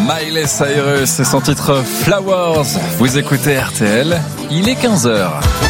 Miley Cyrus et son titre Flowers. Vous écoutez RTL, il est 15h.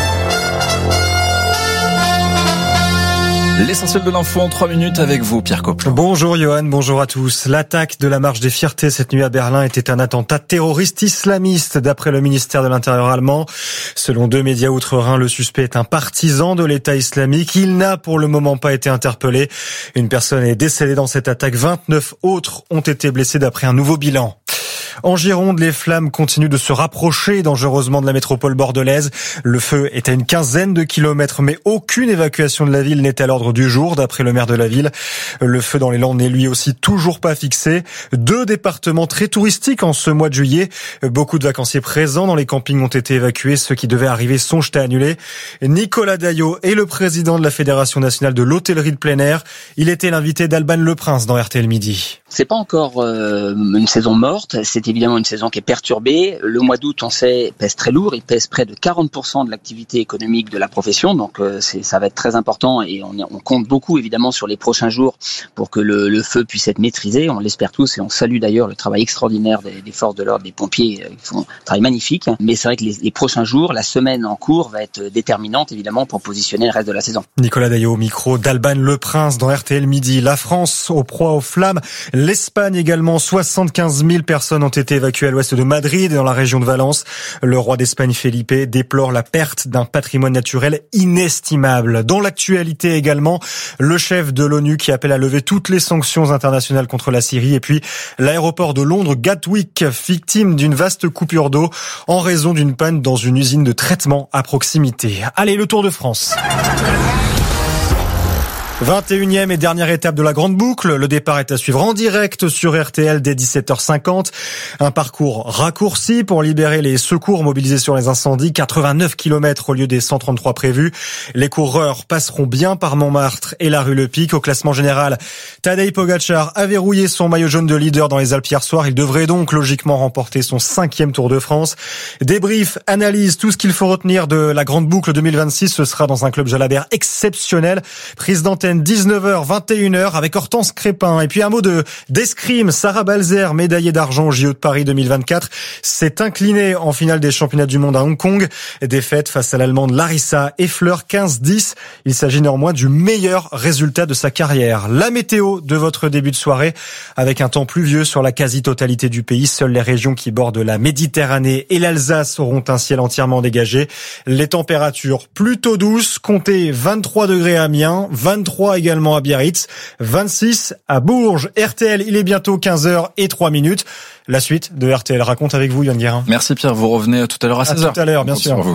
L'essentiel de l'info en 3 minutes avec vous, Pierre Coppelot. Bonjour Johan, bonjour à tous. L'attaque de la Marche des Fiertés cette nuit à Berlin était un attentat terroriste islamiste d'après le ministère de l'Intérieur allemand. Selon 2 médias outre-Rhin, le suspect est un partisan de l'État islamique. Il n'a pour le moment pas été interpellé. Une personne est décédée dans cette attaque. 29 autres ont été blessés d'après un nouveau bilan. En Gironde, les flammes continuent de se rapprocher dangereusement de la métropole bordelaise. Le feu est à une quinzaine de kilomètres, mais aucune évacuation de la ville n'est à l'ordre du jour, d'après le maire de la ville. Le feu dans les Landes n'est lui aussi toujours pas fixé. 2 départements très touristiques en ce mois de juillet. Beaucoup de vacanciers présents dans les campings ont été évacués. Ceux qui devaient arriver sont jetés à annuler. Nicolas Daillot est le président de la Fédération nationale de l'hôtellerie de plein air. Il était l'invité d'Alban Leprince dans RTL Midi. C'est pas encore une saison morte, c'est évidemment une saison qui est perturbée. Le mois d'août, on sait, pèse très lourd, il pèse près de 40% de l'activité économique de la profession, donc ça va être très important et on compte beaucoup évidemment sur les prochains jours pour que le feu puisse être maîtrisé, on l'espère tous et on salue d'ailleurs le travail extraordinaire des forces de l'ordre, des pompiers qui font un travail magnifique, mais c'est vrai que les prochains jours, la semaine en cours va être déterminante évidemment pour positionner le reste de la saison. Nicolas Daillot au micro d'Alban Leprince dans RTL Midi. La France aux proies aux flammes. L'Espagne également, 75 000 personnes ont été évacuées à l'ouest de Madrid et dans la région de Valence. Le roi d'Espagne Felipe déplore la perte d'un patrimoine naturel inestimable. Dans l'actualité également, le chef de l'ONU qui appelle à lever toutes les sanctions internationales contre la Syrie et puis l'aéroport de Londres Gatwick, victime d'une vaste coupure d'eau en raison d'une panne dans une usine de traitement à proximité. Allez, le Tour de France. 21e et dernière étape de la Grande Boucle. Le départ est à suivre en direct sur RTL dès 17h50. Un parcours raccourci pour libérer les secours mobilisés sur les incendies. 89 km au lieu des 133 prévus. Les coureurs passeront bien par Montmartre et la rue Le Pic. Au classement général, Tadej Pogačar a verrouillé son maillot jaune de leader dans les Alpes hier soir. Il devrait donc logiquement remporter son 5e Tour de France. Débrief, analyse, tout ce qu'il faut retenir de la Grande Boucle 2026. Ce sera dans un club Jalabert exceptionnel. Prise d'antenne 19h, 21h avec Hortense Crépin. Et puis un mot d'escrime. Sarah Balzer, médaillée d'argent au JO de Paris 2024, s'est inclinée en finale des championnats du monde à Hong Kong. Défaite face à l'Allemande Larissa Effler, 15-10. Il s'agit néanmoins du meilleur résultat de sa carrière. La météo de votre début de soirée avec un temps pluvieux sur la quasi-totalité du pays. Seules les régions qui bordent la Méditerranée et l'Alsace auront un ciel entièrement dégagé. Les températures plutôt douces. Comptez 23 degrés à Amiens, 23 également à Biarritz, 26 à Bourges. RTL, il est bientôt 15h03. La suite de RTL raconte avec vous, Yann Guérin. Merci Pierre, vous revenez tout à l'heure à 16h. À tout à l'heure, bien sûr.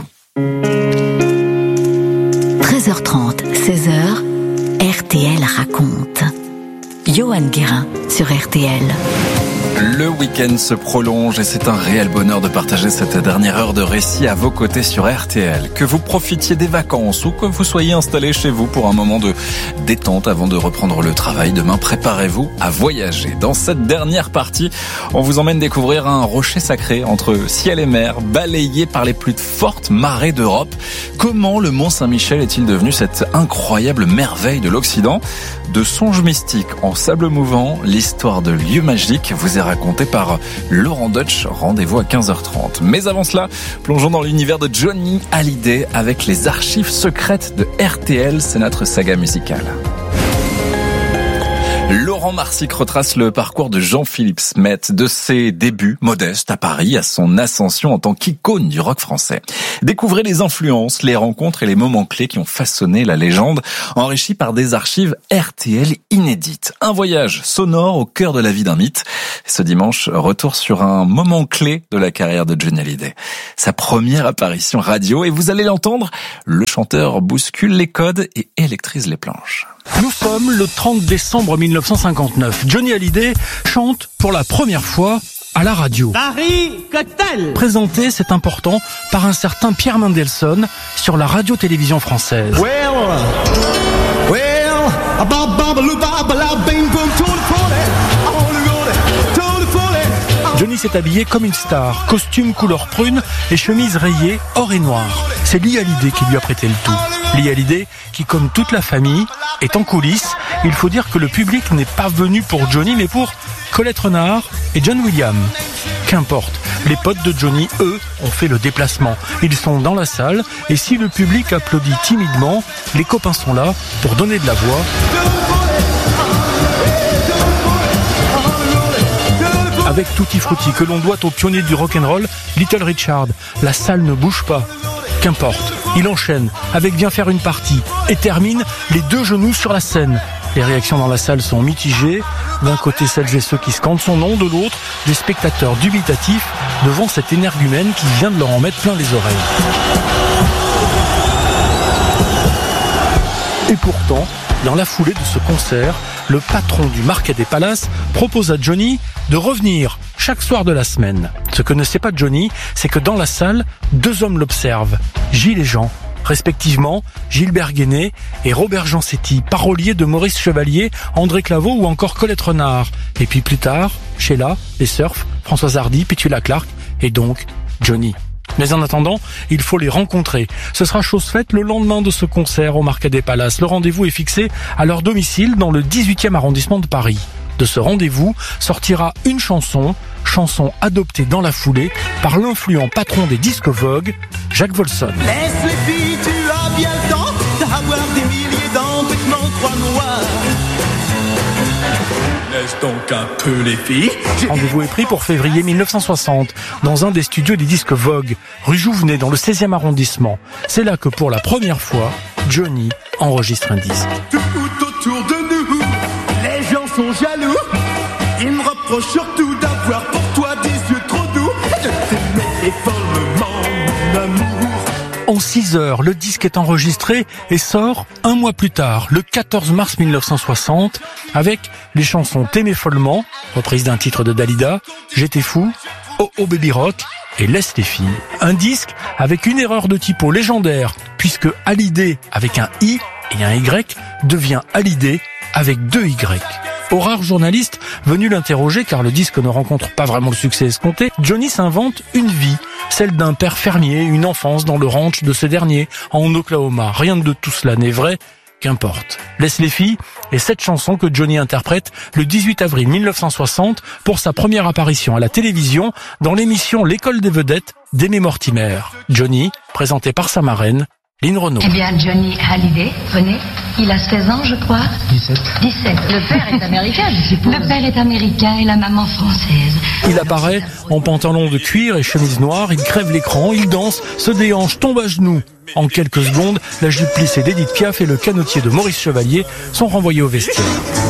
13h30, 16h, RTL raconte. Johan Guérin sur RTL. Le week-end se prolonge et c'est un réel bonheur de partager cette dernière heure de récit à vos côtés sur RTL. Que vous profitiez des vacances ou que vous soyez installé chez vous pour un moment de détente avant de reprendre le travail, demain préparez-vous à voyager. Dans cette dernière partie, on vous emmène découvrir un rocher sacré entre ciel et mer, balayé par les plus fortes marées d'Europe. Comment le Mont Saint-Michel est-il devenu cette incroyable merveille de l'Occident? De songes mystiques en sable mouvant, l'histoire de lieux magiques vous est racontée par Laurent Deutsch. Rendez-vous à 15h30. Mais avant cela, plongeons dans l'univers de Johnny Hallyday avec les archives secrètes de RTL. C'est notre saga musicale. Laurent Marsic retrace le parcours de Jean-Philippe Smet, de ses débuts modestes à Paris à son ascension en tant qu'icône du rock français. Découvrez les influences, les rencontres et les moments clés qui ont façonné la légende, enrichis par des archives RTL inédites. Un voyage sonore au cœur de la vie d'un mythe. Et ce dimanche, retour sur un moment clé de la carrière de Johnny Hallyday. Sa première apparition radio, et vous allez l'entendre, le chanteur bouscule les codes et électrise les planches. Nous sommes le 30 décembre 1959. Johnny Hallyday chante pour la première fois à la radio. Paris Cocktail. Présenté, c'est important, par un certain Pierre Mendelssohn sur la radio-télévision française. Johnny s'est habillé comme une star, costume couleur prune et chemise rayée or et noir. C'est Lee Hallyday qui lui a prêté le tout. Lee Hallyday qui, comme toute la famille, est en coulisses il faut dire que le public n'est pas venu pour Johnny, mais pour Colette Renard et John Williams. Qu'importe, les potes de Johnny, eux, ont fait le déplacement. Ils sont dans la salle et si le public applaudit timidement, les copains sont là pour donner de la voix. Avec Tutti Frutti que l'on doit au pionnier du rock'n'roll, Little Richard. La salle ne bouge pas. Qu'importe, il enchaîne avec Viens faire une partie et termine les deux genoux sur la scène. Les réactions dans la salle sont mitigées. D'un côté, celles et ceux qui scandent son nom, de l'autre, des spectateurs dubitatifs devant cet énergumène qui vient de leur en mettre plein les oreilles. Et pourtant, dans la foulée de ce concert, le patron du Marquet des Palaces propose à Johnny de revenir chaque soir de la semaine. Ce que ne sait pas Johnny, c'est que dans la salle, deux hommes l'observent, Gilles et Jean, respectivement Gilbert Guéné et Robert Gensetti, paroliers de Maurice Chevalier, André Claveau ou encore Colette Renard. Et puis plus tard, Sheila, les Surfs, Françoise Hardy, Petula Clark et donc Johnny. Mais en attendant, il faut les rencontrer. Ce sera chose faite le lendemain de ce concert au Marquet des Palaces. Le rendez-vous est fixé à leur domicile dans le 18e arrondissement de Paris. De ce rendez-vous sortira une chanson adoptée dans la foulée par l'influent patron des disques Vogue, Jacques Wolfson. Laisse les filles, tu as bien le temps d'avoir des milliers d'embêtements croix noirs. Laisse donc un peu les filles. Rendez-vous est pris pour février 1960, dans un des studios des disques Vogue, rue Jouvenet, dans le 16e arrondissement. C'est là que pour la première fois, Johnny enregistre un disque. Tout autour de nous, les gens sont jaloux. Ils me reprochent surtout d'avoir pour toi des yeux trop doux, de t'aimer follement, mon amour. En 6 heures, le disque est enregistré et sort un mois plus tard, le 14 mars 1960, avec les chansons T'aimer follement, reprise d'un titre de Dalida, J'étais fou, Oh Oh Baby Rock et Laisse les filles. Un disque avec une erreur de typo légendaire, puisque Hallyday avec un I et un Y devient Hallyday avec 2 Y. Aux rares journalistes venus l'interroger, car le disque ne rencontre pas vraiment le succès escompté, Johnny s'invente une vie, celle d'un père fermier, une enfance dans le ranch de ce dernier, en Oklahoma. Rien de tout cela n'est vrai, qu'importe. Laisse les filles est cette chanson que Johnny interprète le 18 avril 1960 pour sa première apparition à la télévision dans l'émission L'école des vedettes d'Aimé Mortimer. Johnny, présenté par sa marraine, Lynn Renaud. Eh bien, Johnny Hallyday, venez. Il a 16 ans, je crois. 17. Le père est américain, je suppose. Le père est américain et la maman française. Il apparaît en pantalon de cuir et chemise noire, il crève l'écran, il danse, se déhanche, tombe à genoux. En quelques secondes, la jupe plissée d'Edith Piaf et le canotier de Maurice Chevalier sont renvoyés au vestiaire.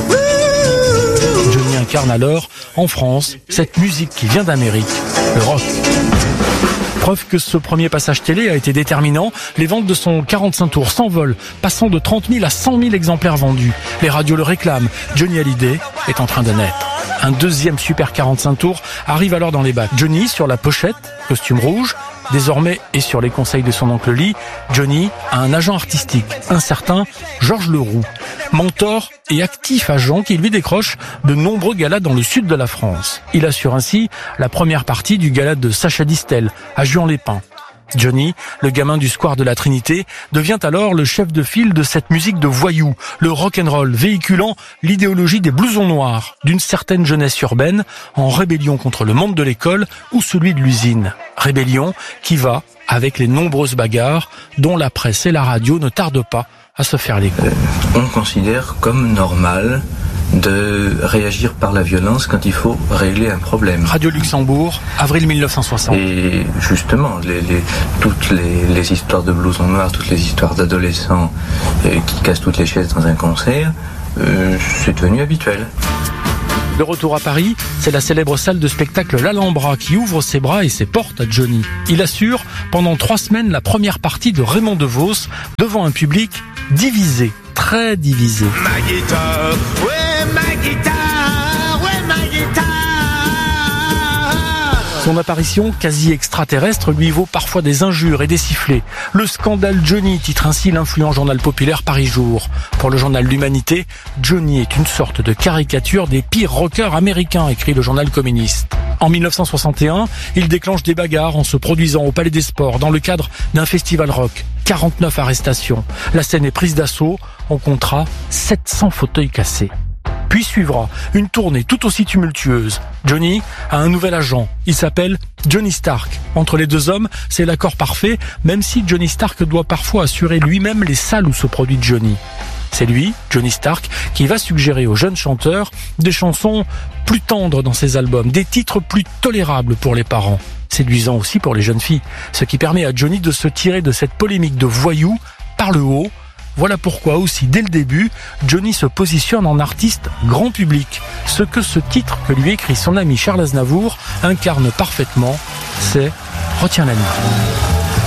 Johnny incarne alors, en France, cette musique qui vient d'Amérique, le rock. Preuve que ce premier passage télé a été déterminant, les ventes de son 45 tours s'envolent, passant de 30 000 à 100 000 exemplaires vendus. Les radios le réclament, Johnny Hallyday est en train de naître. Un deuxième super 45 tours arrive alors dans les bacs. Johnny sur la pochette, costume rouge. Désormais, et sur les conseils de son oncle Lee, Johnny a un agent artistique, un certain Georges Leroux, mentor et actif agent qui lui décroche de nombreux galas dans le sud de la France. Il assure ainsi la première partie du gala de Sacha Distel à Juan-les-Pins. Johnny, le gamin du square de la Trinité, devient alors le chef de file de cette musique de voyous, le rock'n'roll, véhiculant l'idéologie des blousons noirs, d'une certaine jeunesse urbaine, en rébellion contre le monde de l'école ou celui de l'usine. Rébellion qui va avec les nombreuses bagarres dont la presse et la radio ne tardent pas à se faire l'écho. On considère comme normal de réagir par la violence quand il faut régler un problème. Radio Luxembourg, avril 1960. Et justement, toutes les histoires de blousons noirs, toutes les histoires d'adolescents qui cassent toutes les chaises dans un concert, c'est devenu habituel. De retour à Paris, c'est la célèbre salle de spectacle L'Alhambra qui ouvre ses bras et ses portes à Johnny. Il assure pendant 3 semaines la première partie de Raymond DeVos devant un public divisé, très divisé. Ma guitare, ouais ma guitare, ouais ma guitare. Son apparition quasi extraterrestre lui vaut parfois des injures et des sifflets. Le scandale Johnny titre ainsi l'influent journal populaire Paris Jour. Pour le journal L'Humanité, Johnny est une sorte de caricature des pires rockers américains, écrit le journal communiste. En 1961, il déclenche des bagarres en se produisant au Palais des Sports dans le cadre d'un festival rock. 49 arrestations. La scène est prise d'assaut. On comptera 700 fauteuils cassés. Puis suivra une tournée tout aussi tumultueuse. Johnny a un nouvel agent. Il s'appelle Johnny Stark. Entre les deux hommes, c'est l'accord parfait, même si Johnny Stark doit parfois assurer lui-même les salles où se produit Johnny. C'est lui, Johnny Stark, qui va suggérer aux jeunes chanteurs des chansons plus tendres dans ses albums, des titres plus tolérables pour les parents, séduisants aussi pour les jeunes filles, ce qui permet à Johnny de se tirer de cette polémique de voyou par le haut. Voilà pourquoi aussi, dès le début, Johnny se positionne en artiste grand public. Ce que ce titre que lui écrit son ami Charles Aznavour incarne parfaitement, c'est « Retiens la nuit ».